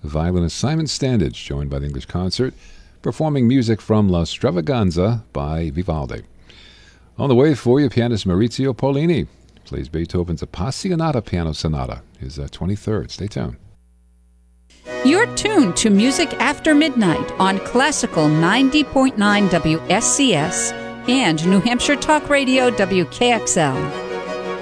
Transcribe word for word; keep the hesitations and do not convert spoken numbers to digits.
violinist Simon Standage, joined by the English Concert, performing music from La Stravaganza by Vivaldi. On the way for you, pianist Maurizio Pollini plays Beethoven's Appassionata Piano Sonata, his uh, twenty-third. Stay tuned. You're tuned to Music After Midnight on Classical ninety point nine W S C S and New Hampshire Talk Radio W K X L.